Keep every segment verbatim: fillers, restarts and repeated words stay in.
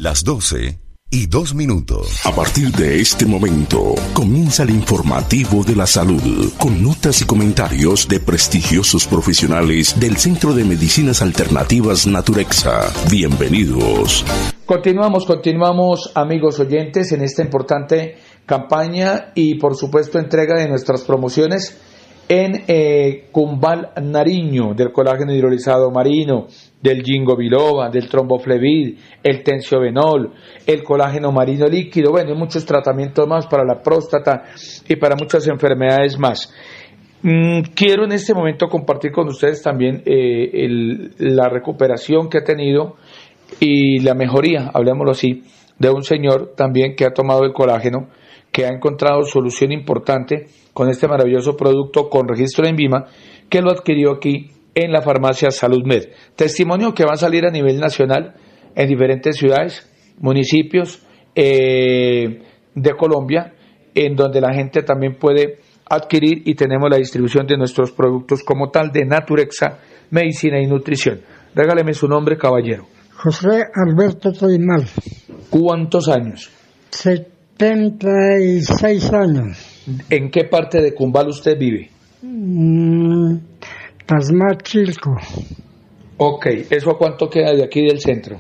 Las doce y dos minutos. A partir de este momento, comienza el informativo de la salud, con notas y comentarios de prestigiosos profesionales del Centro de Medicinas Alternativas Naturexa. Bienvenidos. Continuamos, continuamos, amigos oyentes, en esta importante campaña y, por supuesto, entrega de nuestras promociones en eh, Cumbal Nariño, del colágeno hidrolizado marino, del ginkgo biloba, del tromboflevid, el tensiobenol, el colágeno marino líquido, bueno, y muchos tratamientos más para la próstata y para muchas enfermedades más. Mm, quiero en este momento compartir con ustedes también eh, el, la recuperación que ha tenido y la mejoría, hablemoslo así, de un señor también que ha tomado el colágeno, que ha encontrado solución importante con este maravilloso producto con registro en INVIMA, que lo adquirió aquí en la farmacia Salud Med. Testimonio que va a salir a nivel nacional en diferentes ciudades, municipios eh, de Colombia, en donde la gente también puede adquirir y tenemos la distribución de nuestros productos como tal de Naturexa, Medicina y Nutrición. Regáleme su nombre, caballero. José Alberto Toimal. ¿Cuántos años? setenta y seis años. ¿En qué parte de Cumbal usted vive? Mm, Tasmachilco. Ok, ¿eso a cuánto queda de aquí del centro?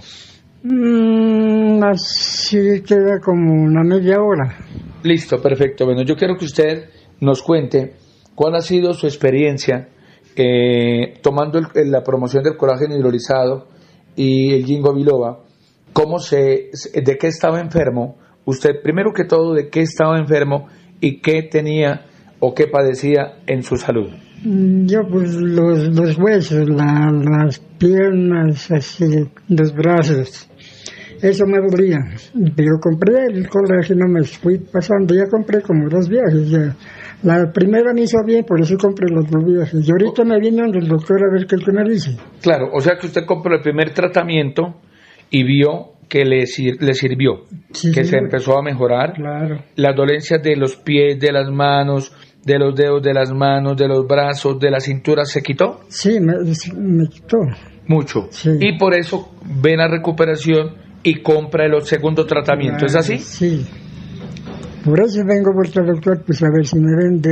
Mm, así queda como una media hora. Listo, perfecto. Bueno, yo quiero que usted nos cuente cuál ha sido su experiencia eh, tomando el, la promoción del colágeno hidrolizado y el ginkgo biloba. ¿Cómo se, de qué estaba enfermo? Usted, primero que todo, ¿de qué estaba enfermo y qué tenía o qué padecía en su salud? Yo, pues, los, los huesos, la, las piernas, así, los brazos, eso me dolía. Pero compré el colágeno, me fui pasando, ya compré como dos viajes. Ya. La primera me hizo bien, por eso compré los dos viajes. Y ahorita me vino el doctor a ver qué me dice. Claro, o sea que usted compró el primer tratamiento y vio que le, le sirvió, sí, que sí, se empezó a mejorar. Claro. Las dolencias de los pies, de las manos, de los dedos de las manos, de los brazos, de la cintura, ¿se quitó? Sí, me, me quitó. Mucho. Sí. Y por eso ven a recuperación y compra el segundo tratamiento, Claro, ¿es así? Sí. Por eso vengo vuelto al doctor, pues a ver si me vende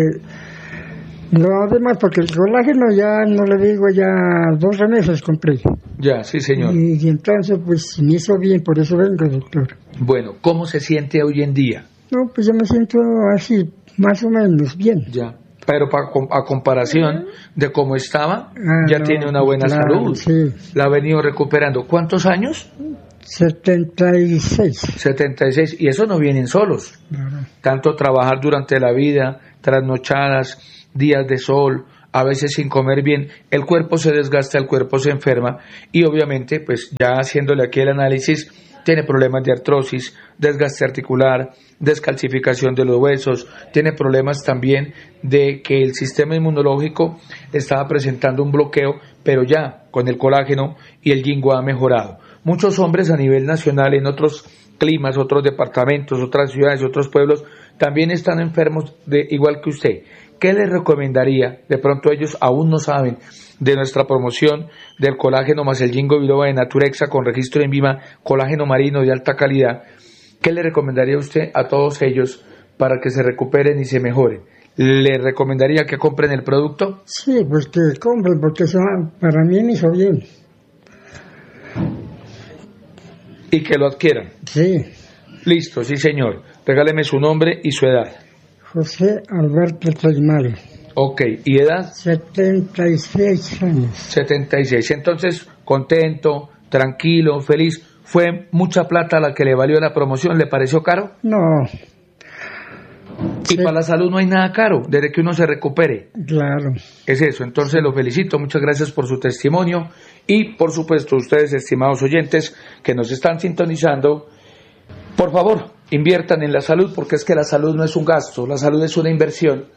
lo demás, porque el colágeno ya, no le digo, ya dos meses compré. Ya, sí, señor. Y, y entonces, pues, me hizo bien, por eso vengo, doctor. Bueno, ¿cómo se siente hoy en día? No, pues yo me siento así, más o menos, bien. Ya, pero pa, a comparación de cómo estaba, ah, ya no, tiene una buena claro, salud. Sí. La ha venido recuperando. ¿Cuántos años? setenta y seis. setenta y seis, y eso no vienen solos. Claro. Tanto trabajar durante la vida, trasnochadas, días de sol, a veces sin comer bien, el cuerpo se desgasta, el cuerpo se enferma y obviamente pues ya haciéndole aquí el análisis tiene problemas de artrosis, desgaste articular, descalcificación de los huesos, tiene problemas también de que el sistema inmunológico estaba presentando un bloqueo, pero ya con el colágeno y el ginkgo ha mejorado. Muchos hombres a nivel nacional en otros climas, otros departamentos, otras ciudades, otros pueblos también están enfermos de igual que usted. ¿Qué les recomendaría? De pronto ellos aún no saben de nuestra promoción del colágeno más el ginkgo biloba de Naturexa con registro en INVIMA, colágeno marino de alta calidad. ¿Qué le recomendaría usted a todos ellos para que se recuperen y se mejoren? ¿Le recomendaría que compren el producto? Sí, pues que compren, porque eso para mí me hizo bien. Y que lo adquieran. Sí. Listo, sí señor. Regáleme su nombre y su edad. José Alberto Toimal. Ok, ¿y edad? setenta y seis años. setenta y seis. Entonces, contento, tranquilo, feliz. ¿Fue mucha plata la que le valió la promoción? ¿Le pareció caro? No. Y sí. Para la salud no hay nada caro, desde que uno se recupere. Claro. Es eso, entonces lo felicito, muchas gracias por su testimonio y por supuesto ustedes, estimados oyentes, que nos están sintonizando, por favor, inviertan en la salud, porque es que la salud no es un gasto, la salud es una inversión.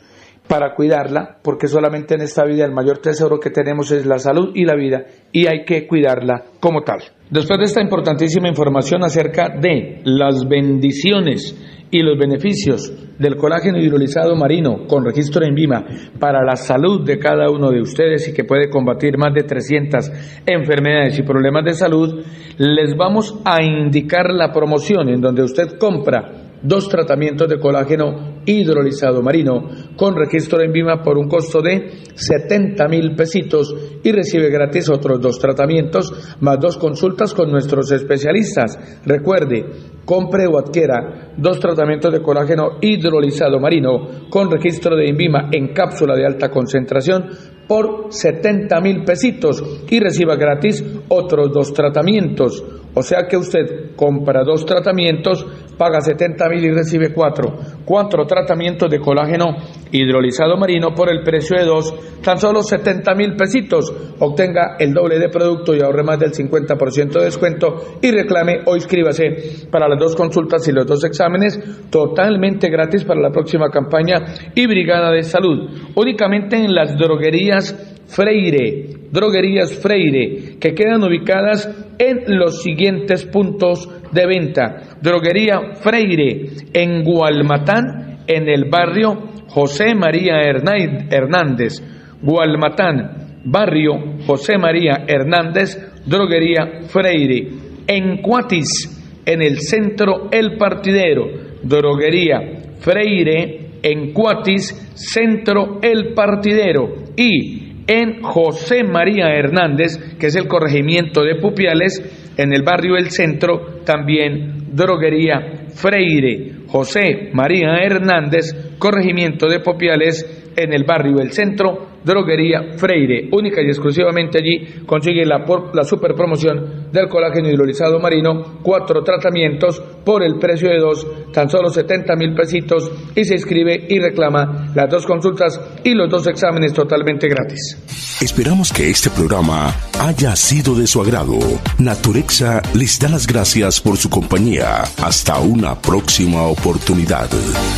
para cuidarla, porque solamente en esta vida el mayor tesoro que tenemos es la salud y la vida, y hay que cuidarla como tal. Después de esta importantísima información acerca de las bendiciones y los beneficios del colágeno hidrolizado marino con registro en INVIMA para la salud de cada uno de ustedes y que puede combatir más de trescientas enfermedades y problemas de salud, les vamos a indicar la promoción en donde usted compra dos tratamientos de colágeno hidrolizado marino con registro en INVIMA por un costo de setenta mil pesitos y recibe gratis otros dos tratamientos más dos consultas con nuestros especialistas. Recuerde, compre o adquiera dos tratamientos de colágeno hidrolizado marino con registro de INVIMA en cápsula de alta concentración por setenta mil pesitos y reciba gratis otros dos tratamientos. O sea que usted compra dos tratamientos, paga setenta mil y recibe cuatro. Cuatro tratamientos de colágeno hidrolizado marino por el precio de dos, tan solo setenta mil pesitos. Obtenga el doble de producto y ahorre más del cincuenta por ciento de descuento y reclame o inscríbase para las dos consultas y los dos exámenes totalmente gratis para la próxima campaña y Brigada de Salud. Únicamente en las droguerías Freire, droguerías Freire, que quedan ubicadas en los siguientes puntos de venta. Droguería Freire en Gualmatán, en el barrio José María Hernández. Gualmatán, barrio José María Hernández, droguería Freire. En Cuatis, en el centro El Partidero, droguería Freire en Cuatis, centro El Partidero. Y en José María Hernández, que es el corregimiento de Pupiales, en el barrio El Centro, también droguería Freire. José María Hernández, corregimiento de Pupiales, en el barrio El Centro, droguería Freire. Única y exclusivamente allí consigue la, la super promoción del colágeno hidrolizado marino, cuatro tratamientos por el precio de dos, tan solo setenta mil pesitos, y se inscribe y reclama las dos consultas y los dos exámenes totalmente gratis. Esperamos que este programa haya sido de su agrado. Naturexa les da las gracias por su compañía. Hasta una próxima oportunidad.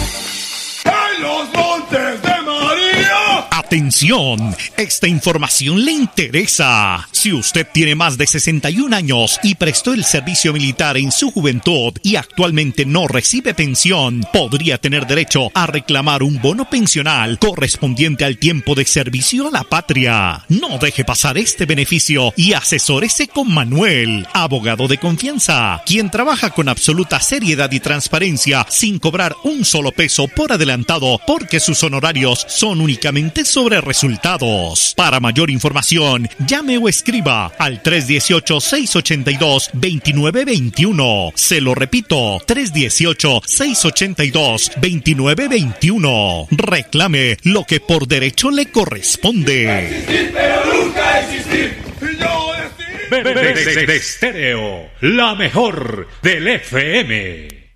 ¡En los montes de María! Atención, esta información le interesa. Si usted tiene más de sesenta y un años y prestó el servicio militar en su juventud y actualmente no recibe pensión, podría tener derecho a reclamar un bono pensional correspondiente al tiempo de servicio a la patria. No deje pasar este beneficio y asesórese con Manuel, abogado de confianza, quien trabaja con absoluta seriedad y transparencia sin cobrar un solo peso por adelantado, porque sus honorarios son únicamente sobre resultados. Para mayor información, llame o escriba al tres uno ocho, seis ocho dos, dos nueve dos uno. Se lo repito, tres uno ocho, seis ocho dos, dos nueve dos uno. Reclame lo que por derecho le corresponde. Existir, pero nunca existir. Yo de, de, de, de, de Estéreo, la mejor del F M.